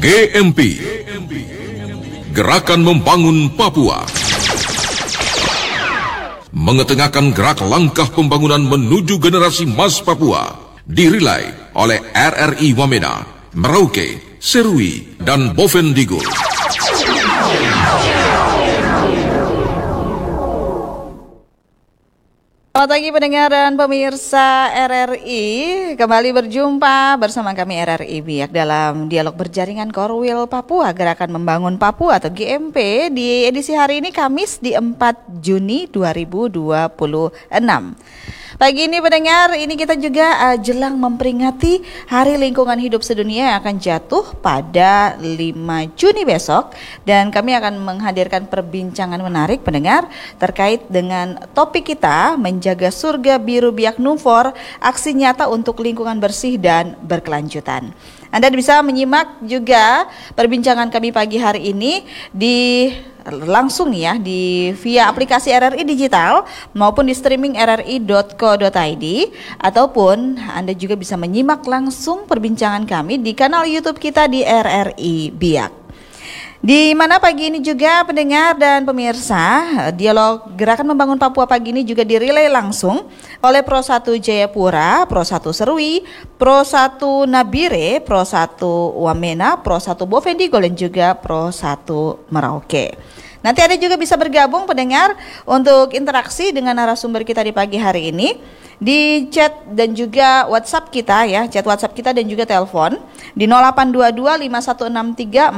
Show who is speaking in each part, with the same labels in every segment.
Speaker 1: GMP, Gerakan Membangun Papua, mengetengahkan gerak langkah pembangunan menuju generasi emas Papua, dirilai oleh RRI Wamena, Merauke, Serui, dan Bovendigul.
Speaker 2: Selamat pagi pendengar dan pemirsa RRI, kembali berjumpa bersama kami RRI Biak dalam dialog berjaringan Korwil Papua, Gerakan Membangun Papua atau GMP di edisi hari ini Kamis di 4 Juni 2026. Pagi ini pendengar, ini kita juga jelang memperingati Hari Lingkungan Hidup Sedunia yang akan jatuh pada 5 Juni besok. Dan kami akan menghadirkan perbincangan menarik pendengar terkait dengan topik kita, menjaga surga biru Biak Numfor, aksi nyata untuk lingkungan bersih dan berkelanjutan. Anda bisa menyimak juga perbincangan kami pagi hari ini langsung ya via aplikasi RRI Digital maupun di streaming rri.co.id, ataupun Anda juga bisa menyimak langsung perbincangan kami di kanal YouTube kita di RRI Biak. Di mana pagi ini juga pendengar dan pemirsa, dialog Gerakan Membangun Papua pagi ini juga dirilai langsung oleh Pro 1 Jayapura, Pro 1 Serui, Pro 1 Nabire, Pro 1 Wamena, Pro 1 Bovendigul dan juga Pro 1 Merauke. Nanti Anda juga bisa bergabung pendengar untuk interaksi dengan narasumber kita di pagi hari ini di chat dan juga WhatsApp kita ya, chat WhatsApp kita dan juga telepon di 0822 5163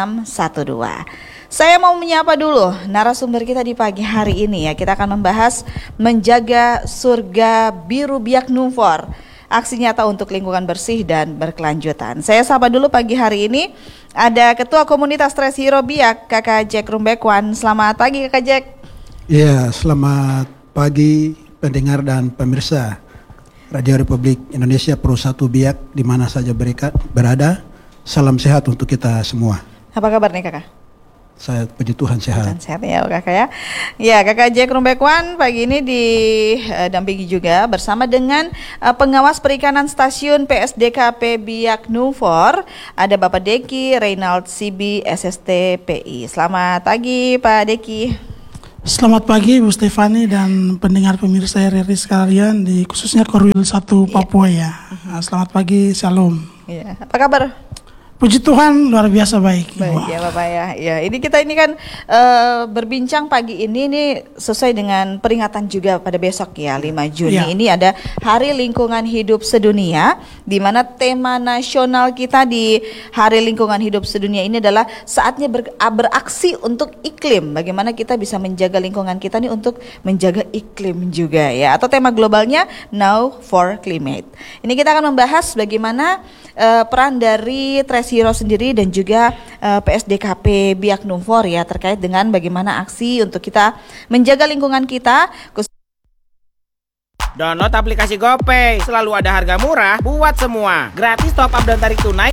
Speaker 2: 4612. Saya mau menyapa dulu narasumber kita di pagi hari ini ya. Kita akan membahas menjaga surga biru Biak Numfor, aksi nyata untuk lingkungan bersih dan berkelanjutan. Saya sapa dulu pagi hari ini ada Ketua Komunitas Tres Hero Biak, Kakak Jack Rumbekwan. Selamat pagi Kakak Jack.
Speaker 3: Ya, selamat pagi pendengar dan pemirsa Radio Republik Indonesia Pro 1 Biak di mana saja berada. Salam sehat untuk kita semua.
Speaker 2: Apa kabar nih Kakak?
Speaker 3: Saya puji Tuhan sehat.
Speaker 2: Sehat ya Kakak ya. Ya, Kakak Jack Rumbekwan pagi ini didampingi juga bersama dengan pengawas perikanan stasiun PSDKP Biak Numfor, ada Bapak Deki Reynald Sibi SSTPI. Selamat pagi Pak Deki.
Speaker 4: Selamat pagi Bu Stefani dan pendengar pemirsa RRI sekalian, di khususnya Korwil 1 Papua ya. Selamat pagi, Shalom.
Speaker 2: Ya, apa kabar?
Speaker 4: Puji Tuhan luar biasa baik.
Speaker 2: Baik ya Bapak ya. Ya, ini kita kan berbincang pagi ini sesuai dengan peringatan juga pada besok ya 5 Juni. Ya. Ini ada Hari Lingkungan Hidup Sedunia, di mana tema nasional kita di Hari Lingkungan Hidup Sedunia ini adalah saatnya beraksi untuk iklim. Bagaimana kita bisa menjaga lingkungan kita nih untuk menjaga iklim juga ya. Atau tema globalnya Now for Climate. Ini kita akan membahas bagaimana peran dari Tres Hero sendiri dan juga PSDKP Biak Numfor ya, terkait dengan bagaimana aksi untuk kita menjaga lingkungan kita.
Speaker 5: Download aplikasi GoPay, selalu ada harga murah buat semua. Gratis top up dan tarik tunai.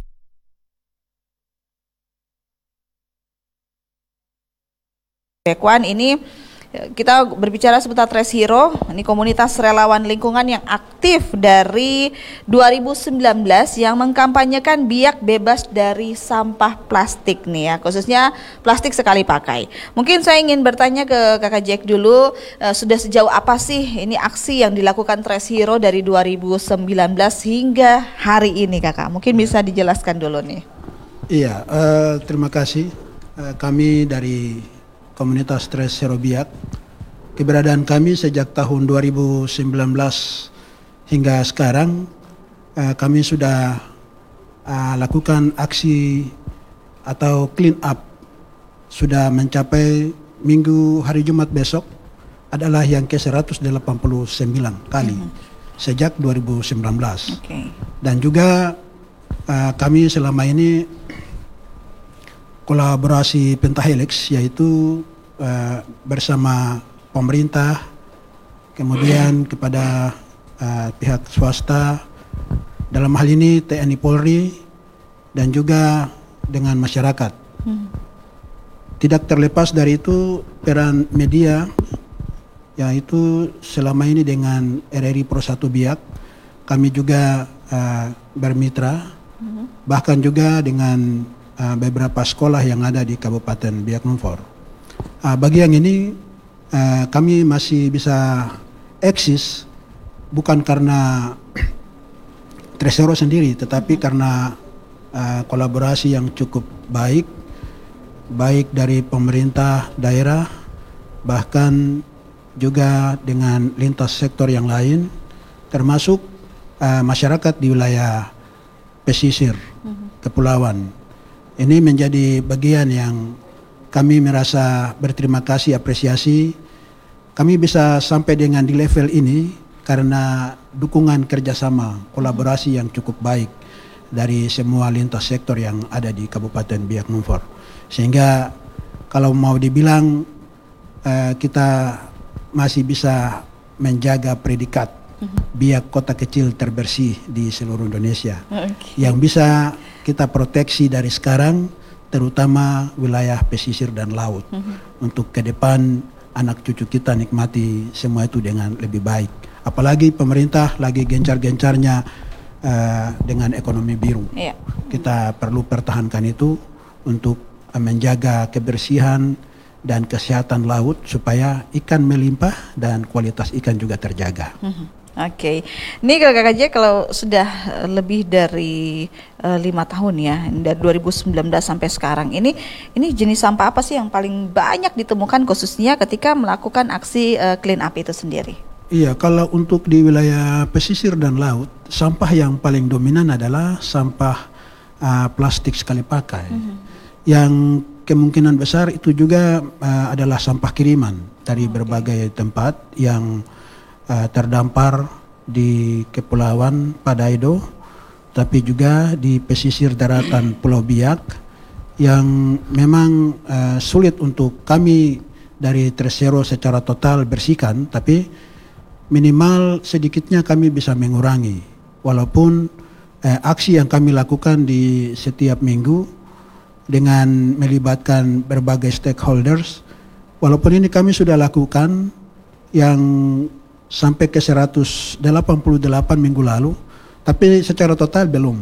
Speaker 2: Bekwan ini kita berbicara seputar Tres Hero, ini komunitas relawan lingkungan yang aktif dari 2019 yang mengkampanyekan Biak bebas dari sampah plastik nih ya, khususnya plastik sekali pakai. Mungkin saya ingin bertanya ke Kakak Jack dulu, sudah sejauh apa sih ini aksi yang dilakukan Tres Hero dari 2019 hingga hari ini Kakak? Mungkin bisa dijelaskan dulu nih.
Speaker 3: Iya, terima kasih. Kami dari Komunitas Tres Hero Biak, keberadaan kami sejak tahun 2019 hingga sekarang, kami sudah lakukan aksi atau clean up, sudah mencapai minggu hari Jumat besok adalah yang ke-189 kali sejak 2019.
Speaker 2: Okay.
Speaker 3: Dan juga kami selama ini kolaborasi pentahelix, yaitu bersama pemerintah, kemudian kepada pihak swasta, dalam hal ini TNI Polri, dan juga dengan masyarakat. Tidak terlepas dari itu peran media, yaitu selama ini dengan RRI Pro 1 Biak, kami juga bermitra, bahkan juga dengan beberapa sekolah yang ada di Kabupaten Biak Numfor. Bagi yang ini kami masih bisa eksis bukan karena Tresero sendiri, tetapi karena kolaborasi yang cukup baik dari pemerintah daerah, bahkan juga dengan lintas sektor yang lain, termasuk masyarakat di wilayah pesisir kepulauan. Ini menjadi bagian yang kami merasa berterima kasih, apresiasi. Kami bisa sampai dengan di level ini karena dukungan kerjasama, kolaborasi yang cukup baik dari semua lintas sektor yang ada di Kabupaten Biak Numfor. Sehingga kalau mau dibilang kita masih bisa menjaga predikat Biak kota kecil terbersih di seluruh Indonesia. Yang bisa kita proteksi dari sekarang, terutama wilayah pesisir dan laut. Untuk ke depan anak cucu kita nikmati semua itu dengan lebih baik. Apalagi pemerintah lagi gencar-gencarnya dengan ekonomi biru. Kita perlu pertahankan itu untuk menjaga kebersihan dan kesehatan laut supaya ikan melimpah dan kualitas ikan juga terjaga.
Speaker 2: Oke, ini Kakak KJ kalau sudah lebih dari 5 tahun ya, dari 2019 sampai sekarang ini jenis sampah apa sih yang paling banyak ditemukan khususnya ketika melakukan aksi clean up itu sendiri?
Speaker 3: Iya, kalau untuk di wilayah pesisir dan laut, sampah yang paling dominan adalah sampah plastik sekali pakai. Yang kemungkinan besar itu juga adalah sampah kiriman dari berbagai tempat yang terdampar di Kepulauan Padaido, tapi juga di pesisir daratan Pulau Biak yang memang sulit untuk kami dari Tresero secara total bersihkan, tapi minimal sedikitnya kami bisa mengurangi. Walaupun aksi yang kami lakukan di setiap minggu dengan melibatkan berbagai stakeholders, walaupun ini kami sudah lakukan yang sampai ke 188 minggu lalu, tapi secara total belum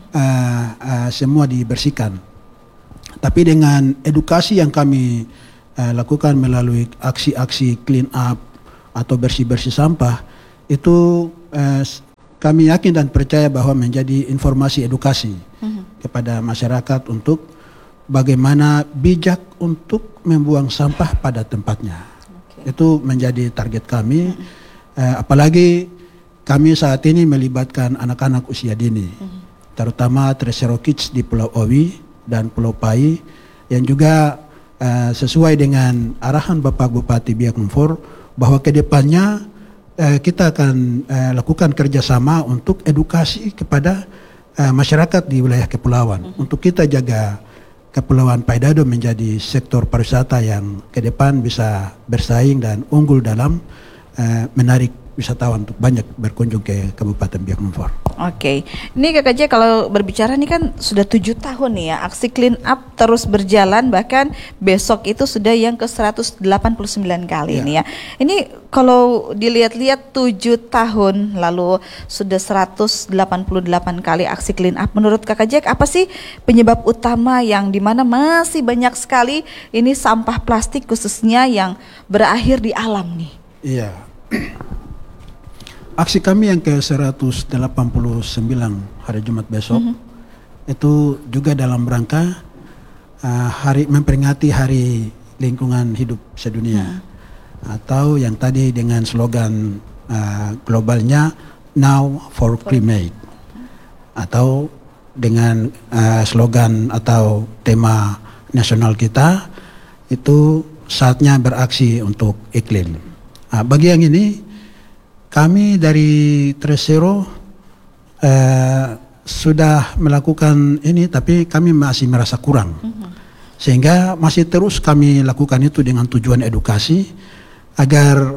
Speaker 3: semua dibersihkan. Tapi dengan edukasi yang kami lakukan melalui aksi-aksi clean up atau bersih-bersih sampah, itu kami yakin dan percaya bahwa menjadi informasi edukasi kepada masyarakat untuk bagaimana bijak untuk membuang sampah pada tempatnya. Itu menjadi target kami, apalagi kami saat ini melibatkan anak-anak usia dini, terutama Tresero Kids di Pulau Owi dan Pulau Pai, yang juga sesuai dengan arahan Bapak Bupati Biak Numfor bahwa ke depannya kita akan lakukan kerjasama untuk edukasi kepada masyarakat di wilayah kepulauan, untuk kita jaga Kepulauan Padaido menjadi sektor pariwisata yang ke depan bisa bersaing dan unggul dalam menarik wisatawan untuk banyak berkunjung ke Kabupaten Biak Numfor. Oke,
Speaker 2: ini Kak KJ kalau berbicara ini kan sudah 7 tahun nih ya, aksi clean up terus berjalan, bahkan besok itu sudah yang ke 189 kali ini ya. Ini kalau dilihat-lihat 7 tahun lalu sudah 188 kali aksi clean up. Menurut Kak KJ apa sih penyebab utama yang dimana masih banyak sekali ini sampah plastik khususnya yang berakhir di alam nih?
Speaker 3: Iya. Aksi kami yang ke 189 hari Jumat besok itu juga dalam rangka memperingati Hari Lingkungan Hidup Sedunia, atau yang tadi dengan slogan globalnya Now for Climate, atau dengan slogan atau tema nasional kita itu saatnya beraksi untuk iklim. Bagi yang ini kami dari Tresero sudah melakukan ini, tapi kami masih merasa kurang. Sehingga masih terus kami lakukan itu dengan tujuan edukasi agar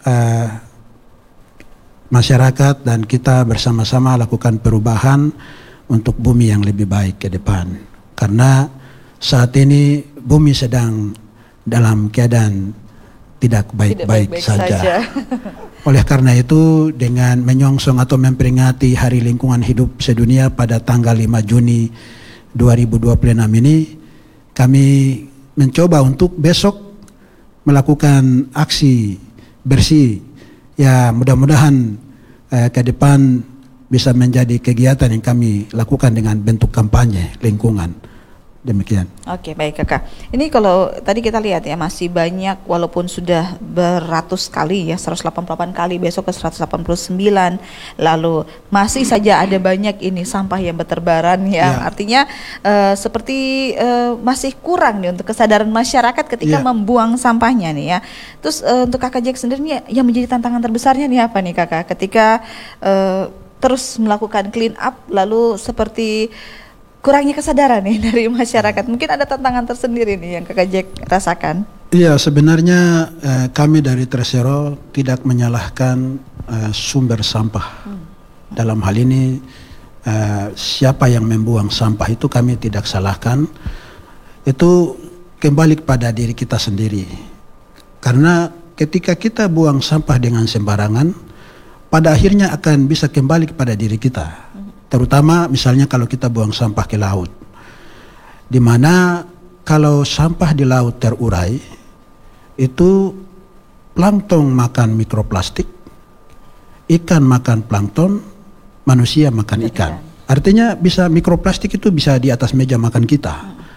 Speaker 3: masyarakat dan kita bersama-sama lakukan perubahan untuk bumi yang lebih baik ke depan. Karena saat ini bumi sedang dalam keadaan tidak baik-baik saja. Oleh karena itu, dengan menyongsong atau memperingati Hari Lingkungan Hidup Sedunia pada tanggal 5 Juni 2026 ini kami mencoba untuk besok melakukan aksi bersih. Ya, mudah-mudahan ke depan bisa menjadi kegiatan yang kami lakukan dengan bentuk kampanye lingkungan. Demikian.
Speaker 2: Oke, baik Kakak. Ini kalau tadi kita lihat ya, masih banyak walaupun sudah beratus kali ya, 188 kali, besok ke 189, lalu masih saja ada banyak ini sampah yang berterbaran ya. Artinya seperti masih kurang nih untuk kesadaran masyarakat ketika membuang sampahnya nih ya. Terus untuk Kakak Jack sendiri nih, yang menjadi tantangan terbesarnya nih apa nih Kakak ketika terus melakukan clean up lalu seperti kurangnya kesadaran nih dari masyarakat? Mungkin ada tantangan tersendiri nih yang Kakak Jack rasakan.
Speaker 3: Iya, sebenarnya kami dari Tresero tidak menyalahkan sumber sampah. Dalam hal ini siapa yang membuang sampah itu kami tidak salahkan. Itu kembali kepada diri kita sendiri. Karena ketika kita buang sampah dengan sembarangan, pada akhirnya akan bisa kembali kepada diri kita. Terutama misalnya kalau kita buang sampah ke laut, di mana kalau sampah di laut terurai, itu plankton makan mikroplastik, ikan makan plankton, manusia makan ikan. Artinya bisa mikroplastik itu bisa di atas meja makan kita.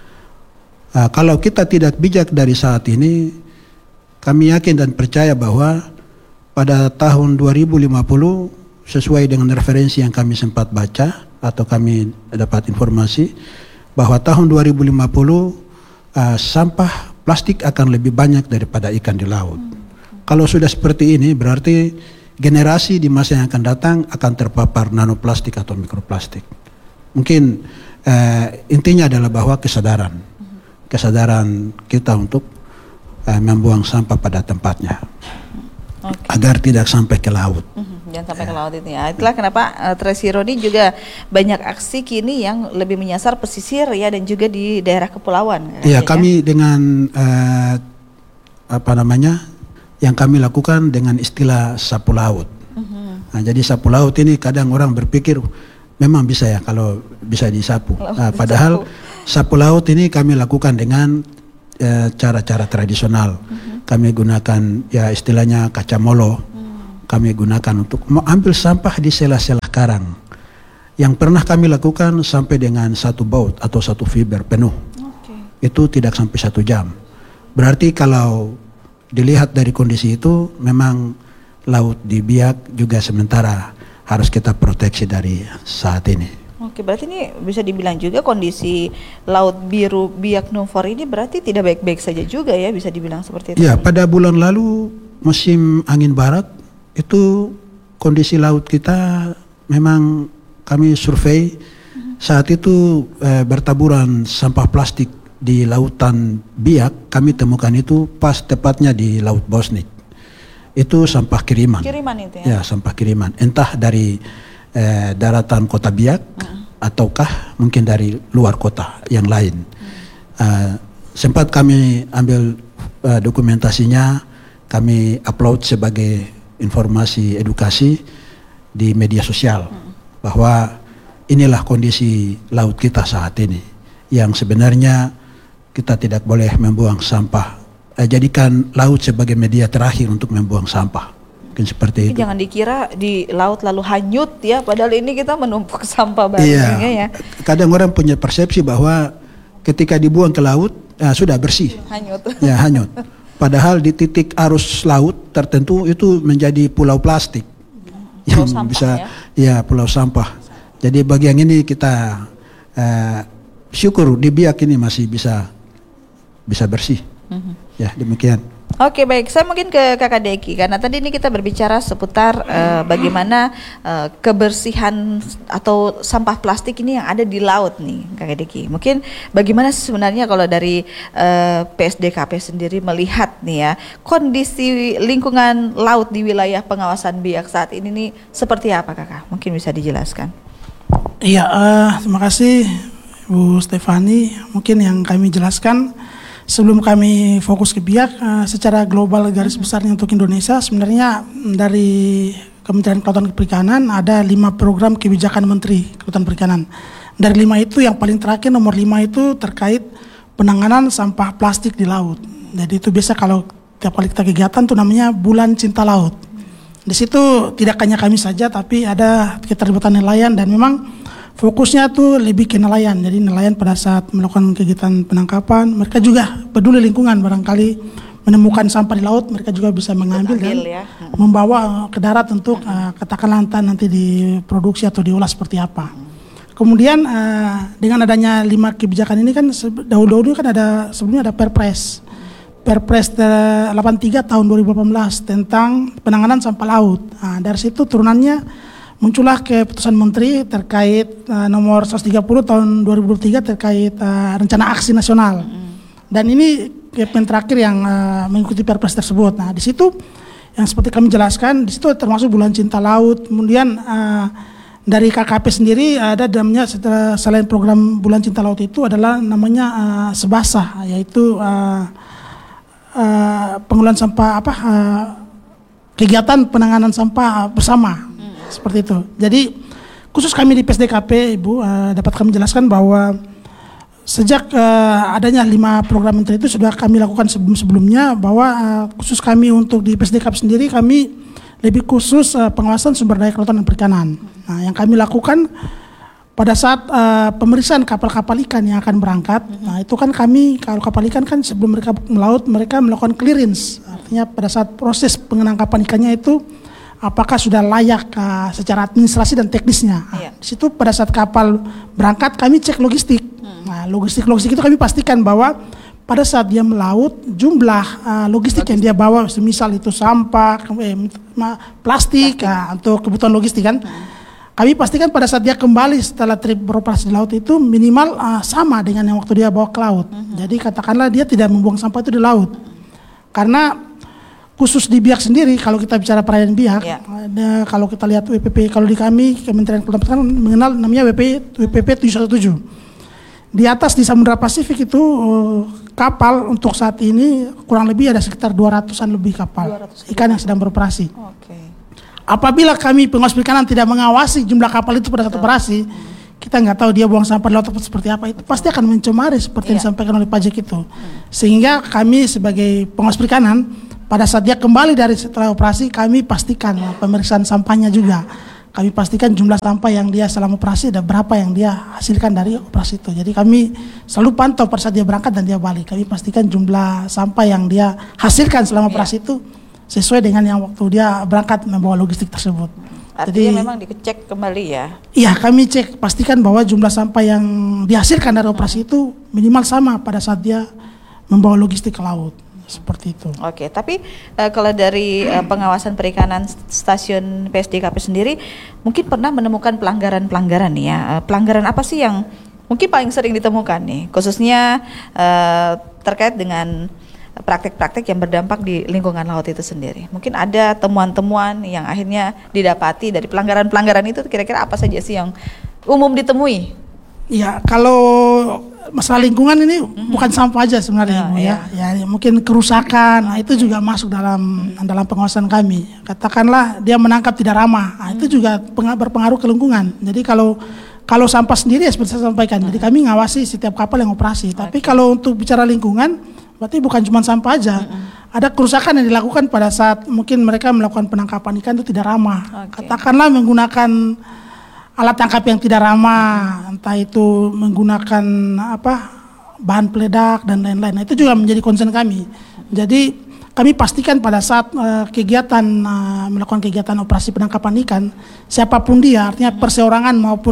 Speaker 3: Kalau kita tidak bijak dari saat ini, kami yakin dan percaya bahwa pada tahun 2050, sesuai dengan referensi yang kami sempat baca atau kami dapat informasi bahwa tahun 2050 sampah plastik akan lebih banyak daripada ikan di laut. Kalau sudah seperti ini berarti generasi di masa yang akan datang akan terpapar nanoplastik atau mikroplastik. Mungkin intinya adalah bahwa kesadaran kita untuk membuang sampah pada tempatnya agar tidak sampai ke laut.
Speaker 2: Jangan sampai ke laut itu ya. Itulah kenapa Tresero ini juga banyak aksi kini yang lebih menyasar pesisir ya dan juga di daerah kepulauan.
Speaker 3: Iya, kami dengan yang kami lakukan dengan istilah sapu laut. Nah, jadi sapu laut ini kadang orang berpikir memang bisa ya kalau bisa disapu. Padahal sapu laut ini kami lakukan dengan cara-cara tradisional. Kami gunakan ya istilahnya kacamolo. Kami gunakan untuk mengambil sampah di sela-sela karang. Yang pernah kami lakukan sampai dengan 1 baut atau 1 fiber penuh. Itu tidak sampai 1 jam. Berarti kalau dilihat dari kondisi itu, memang laut di Biak juga sementara harus kita proteksi dari saat ini.
Speaker 2: Oke, berarti ini bisa dibilang juga kondisi Laut Biru Biak Numfor ini berarti tidak baik-baik saja juga ya, bisa dibilang seperti itu.
Speaker 3: Ya, pada bulan lalu musim angin barat itu kondisi laut kita memang kami survei saat itu bertaburan sampah plastik di lautan Biak. Kami temukan itu pas tepatnya di Laut Bosnik. Itu sampah kiriman. Kiriman itu ya? Ya, sampah kiriman. Entah dari daratan kota Biak ataukah mungkin dari luar kota yang lain. Sempat kami ambil dokumentasinya, kami upload sebagai informasi edukasi di media sosial bahwa inilah kondisi laut kita saat ini yang sebenarnya kita tidak boleh membuang sampah. Jadikan laut sebagai media terakhir untuk membuang sampah. Mungkin seperti itu.
Speaker 2: Jangan dikira di laut lalu hanyut ya, padahal ini kita menumpuk sampah banyak ya.
Speaker 3: Kadang orang punya persepsi bahwa ketika dibuang ke laut sudah bersih.
Speaker 2: Hanyut.
Speaker 3: Ya, hanyut. Padahal di titik arus laut tertentu itu menjadi pulau plastik yang bisa pulau sampah. Jadi bagian ini kita syukur di Biak ini masih bisa bersih. Ya, demikian.
Speaker 2: Oke, baik, saya mungkin ke Kakak Deki karena tadi ini kita berbicara seputar bagaimana kebersihan atau sampah plastik ini yang ada di laut nih, Kakak Deki. Mungkin bagaimana sebenarnya kalau dari PSDKP sendiri melihat nih ya kondisi lingkungan laut di wilayah pengawasan Biak saat ini nih seperti apa, Kakak? Mungkin bisa dijelaskan.
Speaker 4: Iya, terima kasih Bu Stefani. Mungkin yang kami jelaskan sebelum kami fokus ke Biak, secara global garis besarnya untuk Indonesia, sebenarnya dari Kementerian Kelautan dan Perikanan ada 5 program kebijakan Menteri Kelautan dan Perikanan. Dari 5 itu yang paling terakhir nomor 5 itu terkait penanganan sampah plastik di laut. Jadi itu biasa kalau tiap kali kita kegiatan tuh namanya Bulan Cinta Laut. Di situ tidak hanya kami saja tapi ada keterlibatan nelayan dan memang fokusnya tuh lebih ke nelayan. Jadi nelayan pada saat melakukan kegiatan penangkapan mereka juga peduli lingkungan, barangkali menemukan sampah di laut mereka juga bisa mengambil dan membawa ke darat untuk katakanlah nanti diproduksi atau diolah seperti apa. Kemudian dengan adanya 5 kebijakan ini kan dahulu kan sebelumnya ada Perpres 83 tahun 2018 tentang penanganan sampah laut. Nah, dari situ turunannya muncullah keputusan Menteri terkait nomor 130 tahun 2023 terkait rencana aksi nasional. Dan ini kepen terakhir yang mengikuti Perpres tersebut. Nah, di situ yang seperti kami jelaskan, di situ termasuk Bulan Cinta Laut. Kemudian dari KKP sendiri ada namanya selain program Bulan Cinta Laut itu adalah namanya Sebasa, yaitu pengelolaan sampah kegiatan penanganan sampah bersama seperti itu. Jadi khusus kami di PSDKP Ibu dapat kami jelaskan bahwa sejak adanya 5 program menteri itu sudah kami lakukan sebelumnya bahwa khusus kami untuk di PSDKP sendiri kami lebih khusus pengawasan sumber daya kelautan dan perikanan. Nah, yang kami lakukan pada saat pemeriksaan kapal-kapal ikan yang akan berangkat, nah itu kan kami kalau kapal ikan kan sebelum mereka melaut mereka melakukan clearance, artinya pada saat proses penangkapan ikannya itu apakah sudah layak secara administrasi dan teknisnya. Nah, di situ pada saat kapal berangkat kami cek logistik. Nah, logistik itu kami pastikan bahwa pada saat dia melaut jumlah logistik yang dia bawa, semisal itu sampah, plastik untuk kebutuhan logistik kan, kami pastikan pada saat dia kembali setelah trip beroperasi di laut itu minimal sama dengan yang waktu dia bawa ke laut. Jadi katakanlah dia tidak membuang sampah itu di laut. Karena khusus di Biak sendiri kalau kita bicara perayaan Biak, kalau kita lihat WPP, kalau di kami Kementerian Kelautan Perikanan mengenal namanya WPP 717. Di atas di Samudra Pasifik itu kapal untuk saat ini kurang lebih ada sekitar 200-an lebih kapal ikan yang sedang beroperasi. Apabila kami pengawas perikanan tidak mengawasi jumlah kapal itu pada saat operasi, kita nggak tahu dia buang sampah di laut seperti apa, itu pasti akan mencemari seperti yang disampaikan oleh Pajak itu. Sehingga kami sebagai pengawas perikanan pada saat dia kembali dari setelah operasi kami pastikan pemeriksaan sampahnya juga. Kami pastikan jumlah sampah yang dia selama operasi ada berapa yang dia hasilkan dari operasi itu. Jadi kami selalu pantau pada saat dia berangkat dan dia balik. Kami pastikan jumlah sampah yang dia hasilkan selama operasi itu sesuai dengan yang waktu dia berangkat membawa logistik tersebut.
Speaker 2: Artinya memang dicek kembali ya?
Speaker 4: Iya, kami cek pastikan bahwa jumlah sampah yang dihasilkan dari operasi itu minimal sama pada saat dia membawa logistik ke laut. Seperti itu.
Speaker 2: Oke, tapi kalau dari pengawasan perikanan stasiun PSDKP sendiri, mungkin pernah menemukan pelanggaran-pelanggaran nih ya. Pelanggaran apa sih yang mungkin paling sering ditemukan nih, khususnya terkait dengan praktik-praktik yang berdampak di lingkungan laut itu sendiri. Mungkin ada temuan-temuan yang akhirnya didapati dari pelanggaran-pelanggaran itu, kira-kira apa saja sih yang umum ditemui?
Speaker 4: Ya, kalau masalah lingkungan ini bukan sampah aja sebenarnya, ya mungkin kerusakan, nah, itu juga masuk dalam pengawasan kami. Katakanlah dia menangkap tidak ramah, nah, itu juga berpengaruh ke lingkungan. Jadi kalau sampah sendiri ya seperti saya sampaikan, jadi kami ngawasi setiap kapal yang operasi. Tapi kalau untuk bicara lingkungan, berarti bukan cuma sampah aja, ada kerusakan yang dilakukan pada saat mungkin mereka melakukan penangkapan ikan itu tidak ramah. Katakanlah menggunakan alat tangkap yang tidak ramah, entah itu menggunakan bahan peledak dan lain-lain. Nah, itu juga menjadi concern kami. Jadi kami pastikan pada saat melakukan kegiatan operasi penangkapan ikan, siapapun dia, artinya perseorangan maupun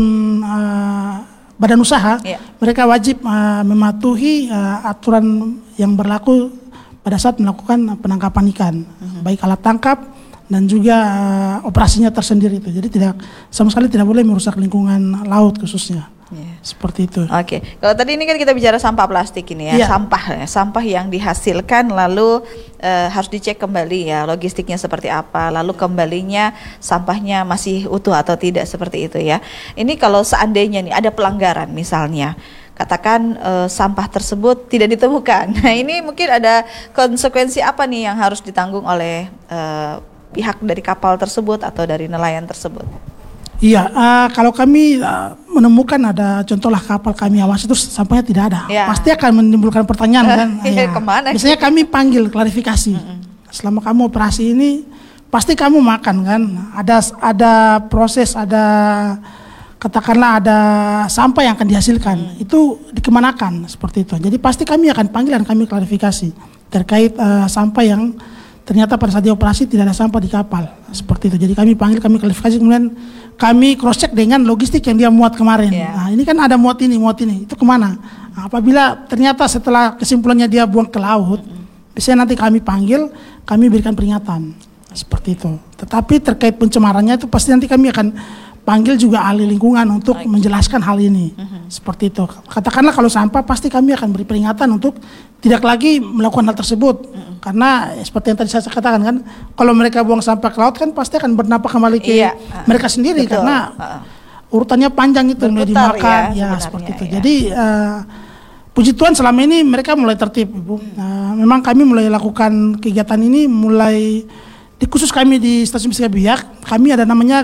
Speaker 4: badan usaha, mereka wajib mematuhi aturan yang berlaku pada saat melakukan penangkapan ikan, baik alat tangkap dan juga operasinya tersendiri itu. Jadi sama sekali tidak boleh merusak lingkungan laut khususnya. Seperti itu.
Speaker 2: Oke. Kalau tadi ini kan kita bicara sampah plastik ini ya, sampah yang dihasilkan lalu harus dicek kembali ya logistiknya seperti apa, lalu kembalinya sampahnya masih utuh atau tidak seperti itu ya. Ini kalau seandainya nih ada pelanggaran misalnya, katakan sampah tersebut tidak ditemukan. Nah, ini mungkin ada konsekuensi apa nih yang harus ditanggung oleh pihak dari kapal tersebut atau dari nelayan tersebut?
Speaker 4: Iya, kalau kami menemukan ada contohlah kapal kami awas itu sampahnya tidak ada,
Speaker 2: Ya.
Speaker 4: pasti akan menimbulkan pertanyaan kan.
Speaker 2: Iya, kemana?
Speaker 4: Biasanya kami panggil klarifikasi. Selama kamu operasi ini, pasti kamu makan kan. Ada proses, ada katakanlah ada sampah yang akan dihasilkan. Itu dikemanakan seperti itu. Jadi pasti kami akan panggil dan kami klarifikasi terkait sampah yang ternyata pada saat dioperasi tidak ada sampah di kapal seperti itu. Jadi kami panggil, kami klarifikasi, kemudian kami cross check dengan logistik yang dia muat kemarin. Nah, ini kan ada muat ini, itu kemana? Nah, apabila ternyata setelah kesimpulannya dia buang ke laut, biasanya nanti kami panggil, kami berikan peringatan seperti itu. Tetapi terkait pencemarannya itu pasti nanti kami akan panggil juga ahli lingkungan untuk menjelaskan hal ini. Seperti itu. Katakanlah kalau sampah pasti kami akan beri peringatan untuk tidak lagi melakukan hal tersebut. Karena seperti yang tadi saya katakan kan, kalau mereka buang sampah ke laut kan pasti akan bernampak kembali ke mereka sendiri. Betul. Karena urutannya panjang itu, mulai dimakan seperti itu. Jadi puji Tuhan selama ini mereka mulai tertib, Ibu. Memang kami mulai lakukan kegiatan ini mulai khusus kami di Stasiun Pesisir Biak, kami ada namanya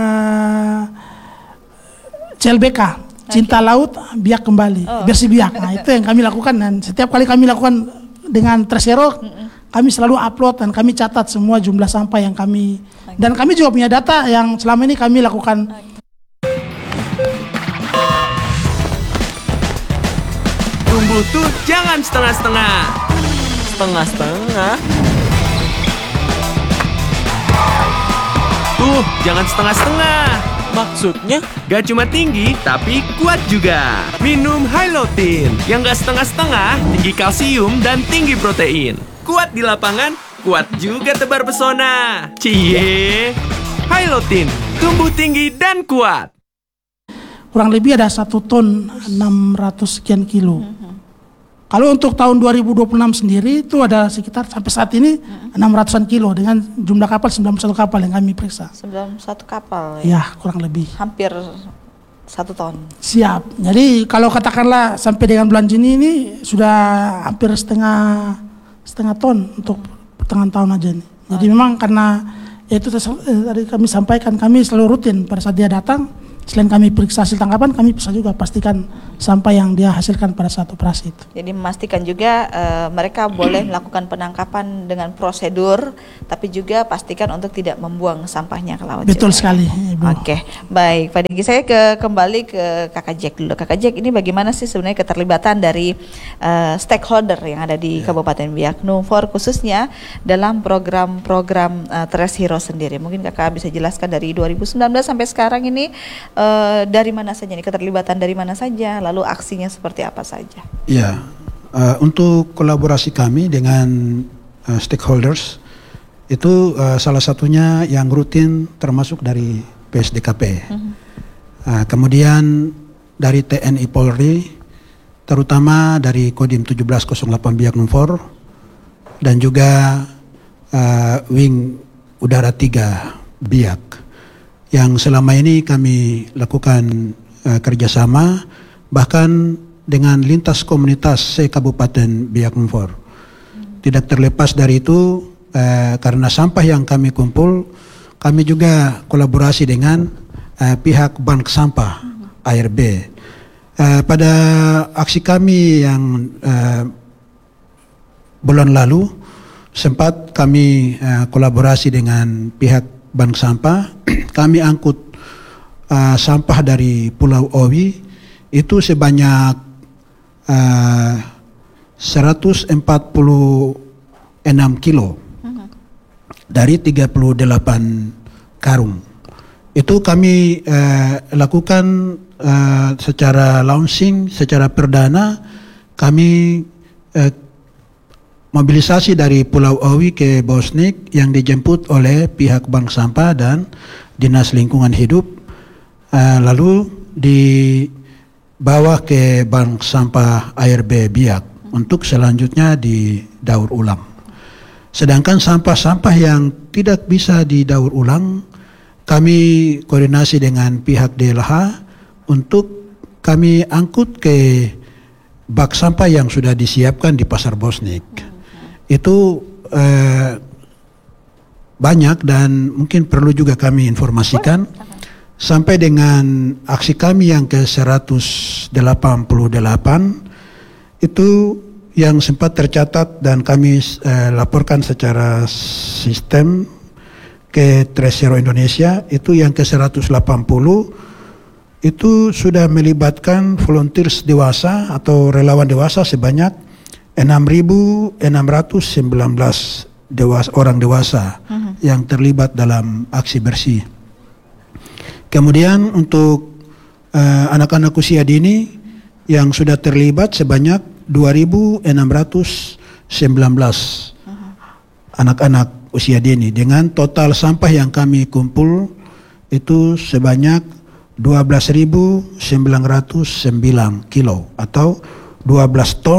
Speaker 4: CLBK, Cinta Laut Biak Kembali, Bersih Biak. Nah, itu yang kami lakukan, dan setiap kali kami lakukan dengan Tresero, kami selalu upload dan kami catat semua jumlah sampah yang kami, dan kami juga punya data yang selama ini kami lakukan.
Speaker 6: Tumbuh tuh jangan setengah-setengah. Setengah-setengah? Tuh, jangan setengah-setengah. Maksudnya? Gak cuma tinggi, tapi kuat juga. Minum Hylotin, yang gak setengah-setengah, tinggi kalsium dan tinggi protein. Kuat di lapangan, kuat juga tebar pesona. Cie! Hylotin, tumbuh tinggi dan kuat.
Speaker 4: Kurang lebih ada 1 ton 600 sekian kilo. Kalau untuk tahun 2026 sendiri itu ada sekitar sampai saat ini 600-an kilo dengan jumlah kapal 91 kapal yang kami periksa.
Speaker 2: 91 kapal
Speaker 4: ya, kurang lebih.
Speaker 2: Hampir 1 ton.
Speaker 4: Siap. Jadi kalau katakanlah sampai dengan bulan Juni ini sudah hampir setengah ton untuk pertengahan tahun aja nih. Jadi memang karena itu tadi kami sampaikan, kami selalu rutin pada saat dia datang. Selain kami periksa hasil tangkapan, kami bisa juga pastikan sampah yang dia hasilkan pada saat operasi itu.
Speaker 2: Jadi memastikan juga mereka boleh melakukan penangkapan dengan prosedur, tapi juga pastikan untuk tidak membuang sampahnya ke laut.
Speaker 4: Betul sekali, Ibu.
Speaker 2: Oke, baik Pak Diki, saya kembali ke Kakak Jack dulu. Kakak Jack, ini bagaimana sih sebenarnya keterlibatan dari stakeholder yang ada di Kabupaten Biak Numfor, khususnya dalam program-program Tres Hero sendiri? Mungkin Kakak bisa jelaskan dari 2019 sampai sekarang ini, dari mana saja nih, keterlibatan dari mana saja, lalu aksinya seperti apa saja?
Speaker 3: Ya, untuk kolaborasi kami dengan stakeholders itu salah satunya yang rutin termasuk dari PSDKP. Kemudian dari TNI Polri, terutama dari Kodim 1708 Biak Numfor, dan juga Wing Udara 3 Biak, yang selama ini kami lakukan kerjasama bahkan dengan lintas komunitas se-Kabupaten Biak Numfor. Tidak terlepas dari itu, karena sampah yang kami kumpul, kami juga kolaborasi dengan pihak bank sampah ARB. Pada aksi kami yang bulan lalu, sempat kami kolaborasi dengan pihak bank sampah. Kami angkut sampah dari Pulau Owi itu sebanyak 146 kilo dari 38 karung. Itu kami lakukan secara launching, secara perdana. Kami mobilisasi dari Pulau Owi ke Bosnik yang dijemput oleh pihak bank sampah dan Dinas Lingkungan Hidup, lalu dibawa ke bank sampah ARB Biak untuk selanjutnya didaur ulang. Sedangkan sampah-sampah yang tidak bisa didaur ulang, kami koordinasi dengan pihak DLH untuk kami angkut ke bak sampah yang sudah disiapkan di Pasar Bosnik. Itu banyak dan mungkin perlu juga kami informasikan sampai dengan aksi kami yang ke-188 itu yang sempat tercatat dan kami laporkan secara sistem ke Tresero Indonesia, itu yang ke-180 itu sudah melibatkan volunteers dewasa atau relawan dewasa sebanyak 6.619 orang dewasa yang terlibat dalam aksi bersih. Kemudian untuk anak-anak usia dini yang sudah terlibat sebanyak 2.619 anak-anak usia dini, dengan total sampah yang kami kumpul itu sebanyak 12.909 kilo atau 12 ton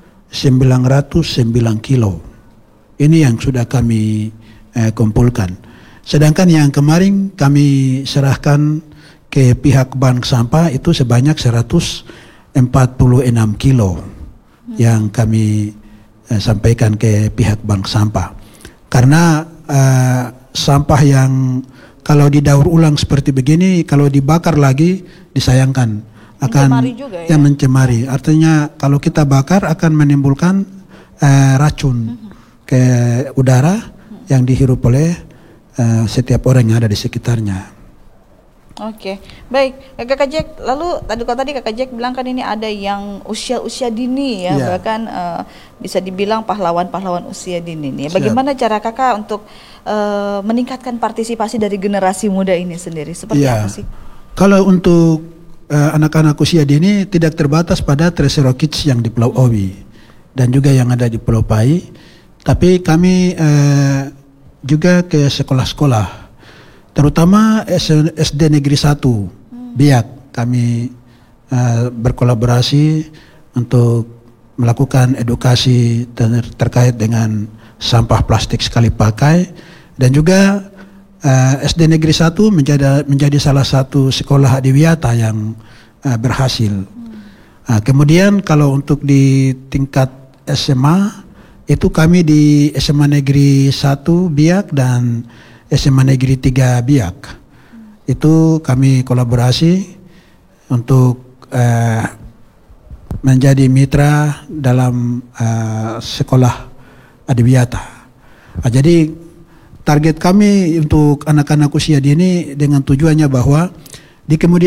Speaker 3: 909 kilo. Ini yang sudah kami kumpulkan. Sedangkan yang kemarin kami serahkan ke pihak bank sampah itu sebanyak 146 kilo yang kami sampaikan ke pihak bank sampah. Karena sampah yang kalau didaur ulang seperti begini, kalau dibakar lagi disayangkan akan yang mencemari. Artinya kalau kita bakar akan menimbulkan racun ke udara yang dihirup oleh setiap orang yang ada di sekitarnya.
Speaker 2: Oke, baik Kakak Jack. Lalu tadi Kakak Jack bilang kan ini ada yang usia dini ya, bahkan bisa dibilang pahlawan-pahlawan usia dini nih. Bagaimana cara Kakak untuk meningkatkan partisipasi dari generasi muda ini sendiri? Seperti apa sih?
Speaker 3: Kalau untuk anak-anak usia dini tidak terbatas pada Tresero Kids yang di Pulau Owi dan juga yang ada di Pulau Pai, tapi kami juga ke sekolah-sekolah, terutama SD Negeri 1 Biak. Kami berkolaborasi untuk melakukan edukasi terkait dengan sampah plastik sekali pakai, dan juga SD Negeri 1 menjadi salah satu sekolah adiwiyata yang berhasil. Kemudian kalau untuk di tingkat SMA, itu kami di SMA Negeri 1 Biak dan SMA Negeri 3 Biak. Itu kami kolaborasi untuk menjadi mitra dalam sekolah adiwiyata. Jadi target kami untuk anak-anak usia dini dengan tujuannya bahwa di kemudian